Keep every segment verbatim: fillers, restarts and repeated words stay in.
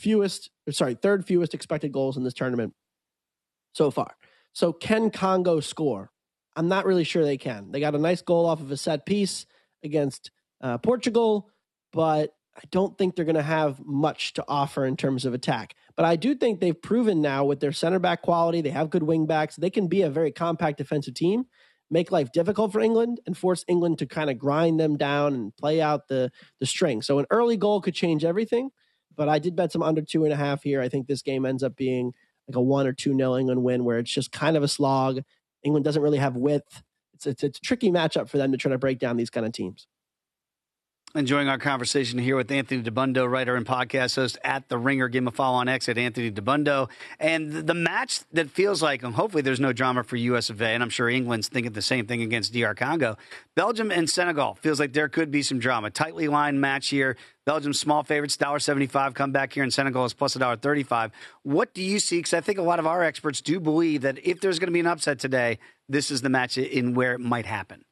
fewest, sorry, third fewest expected goals in this tournament so far. So can Congo score? I'm not really sure they can. They got a nice goal off of a set piece against uh, Portugal, but I don't think they're going to have much to offer in terms of attack. But I do think they've proven now with their center back quality, they have good wing backs. They can be a very compact defensive team, make life difficult for England, and force England to kind of grind them down and play out the, the string. So an early goal could change everything, but I did bet some under two and a half here. I think this game ends up being like a one or two nil England win, where it's just kind of a slog. England doesn't really have width. It's, it's, it's a tricky matchup for them to try to break down these kind of teams. Enjoying our conversation here with Anthony Dabbundo, writer and podcast host at The Ringer. Give him a follow on X at Anthony Dabbundo. And the, the match that feels like, and hopefully there's no drama for U S of A, and I'm sure England's thinking the same thing against D R Congo. Belgium and Senegal feels like there could be some drama. Tightly lined match here. Belgium small favorites, one dollar seventy-five. Come back here, and Senegal is plus one dollar thirty-five. What do you see? Because I think a lot of our experts do believe that if there's going to be an upset today, this is the match in where it might happen.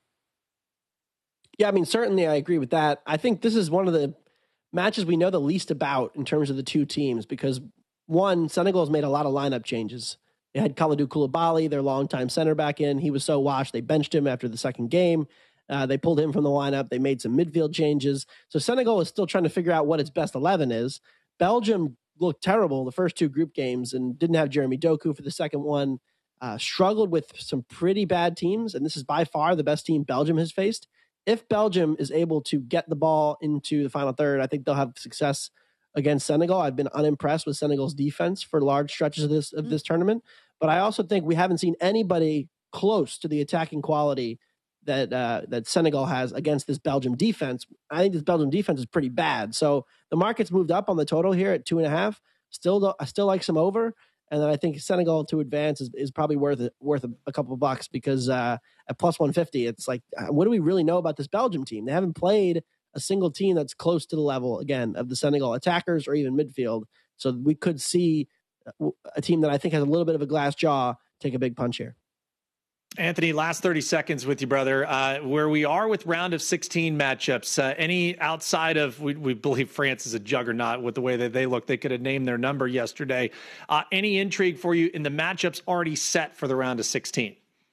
Yeah, I mean, certainly I agree with that. I think this is one of the matches we know the least about in terms of the two teams because, one, Senegal has made a lot of lineup changes. They had Kalidou Koulibaly, their longtime center back in. He was so washed, they benched him after the second game. Uh, they pulled him from the lineup. They made some midfield changes. So Senegal is still trying to figure out what its best eleven is. Belgium looked terrible the first two group games and didn't have Jeremy Doku for the second one. Uh, struggled with some pretty bad teams, and this is by far the best team Belgium has faced. If Belgium is able to get the ball into the final third, I think they'll have success against Senegal. I've been unimpressed with Senegal's defense for large stretches of this of this tournament, but I also think we haven't seen anybody close to the attacking quality that uh, that Senegal has against this Belgium defense. I think this Belgium defense is pretty bad. So the market's moved up on the total here at two and a half. Still, I still like some over. And then I think Senegal to advance is, is probably worth it, worth a, a couple of bucks because uh, at plus one fifty, it's like, what do we really know about this Belgium team? They haven't played a single team that's close to the level, again, of the Senegal attackers or even midfield. So we could see a team that I think has a little bit of a glass jaw take a big punch here. Anthony, last thirty seconds with you, brother. Uh, where we are with round of sixteen matchups, uh, any outside of, we, we believe France is a juggernaut with the way that they look. They could have named their number yesterday. Uh, any intrigue for you in the matchups already set for the round of sixteen?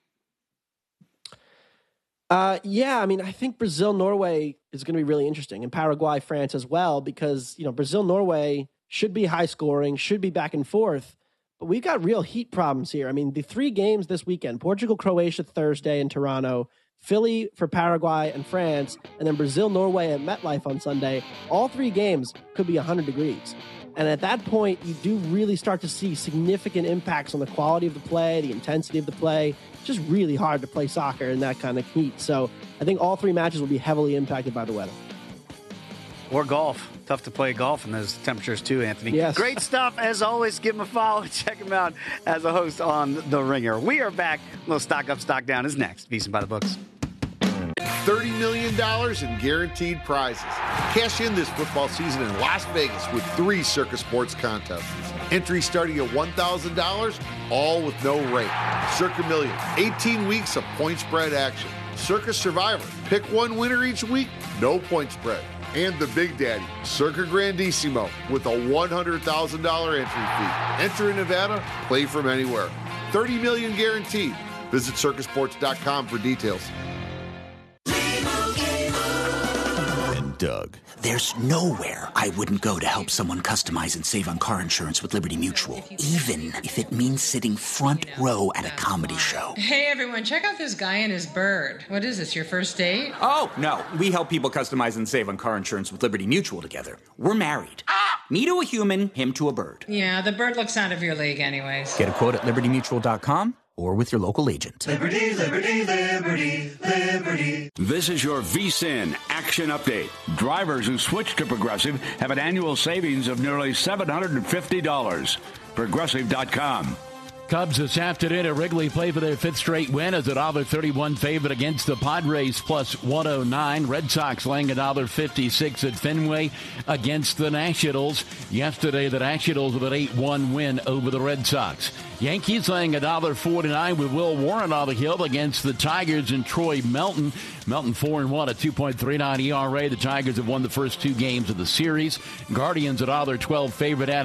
Uh, yeah, I mean, I think Brazil-Norway is going to be really interesting, and Paraguay-France as well, because, you know, Brazil-Norway should be high scoring, should be back and forth. But we've got real heat problems here. I mean, the three games this weekend, Portugal, Croatia Thursday in Toronto, Philly for Paraguay and France, and then Brazil, Norway at MetLife on Sunday. All three games could be one hundred degrees. And at that point, you do really start to see significant impacts on the quality of the play, the intensity of the play. It's just really hard to play soccer in that kind of heat. So I think all three matches will be heavily impacted by the weather. Or golf. Tough to play golf in those temperatures too, Anthony. Yes. Great stuff. As always, give him a follow. Check him out as a host on The Ringer. We are back. A little stock up, stock down is next. VSiN by the books. thirty million dollars in guaranteed prizes. Cash in this football season in Las Vegas with three Circa Sports contests. Entry starting at one thousand dollars, all with no rate. Circa Million, eighteen weeks of point spread action. Circa Survivor, pick one winner each week, no point spread. And the Big Daddy, Circa Grandissimo, with a one hundred thousand dollars entry fee. Enter in Nevada, play from anywhere. thirty million dollars guaranteed. Visit circa sports dot com for details. And Doug. There's nowhere I wouldn't go to help someone customize and save on car insurance with Liberty Mutual, even if it means sitting front row at a comedy show. Hey, everyone, check out this guy and his bird. What is this, your first date? Oh, no. We help people customize and save on car insurance with Liberty Mutual together. We're married. Ah! Me to a human, him to a bird. Yeah, the bird looks out of your league anyways. Get a quote at liberty mutual dot com or with your local agent. Liberty, liberty, liberty, liberty. This is your VSiN Action Update. Drivers who switch to Progressive have an annual savings of nearly seven hundred fifty dollars. Progressive dot com. Cubs this afternoon at Wrigley play for their fifth straight win as a one dollar thirty-one favorite against the Padres plus one oh nine. Red Sox laying one dollar fifty-six at Fenway against the Nationals. Yesterday, the Nationals with an eight one win over the Red Sox. Yankees laying one dollar forty-nine with Will Warren on the hill against the Tigers and Troy Melton. Melton four and one at two point three nine E R A. The Tigers have won the first two games of the series. Guardians one dollar twelve favorite at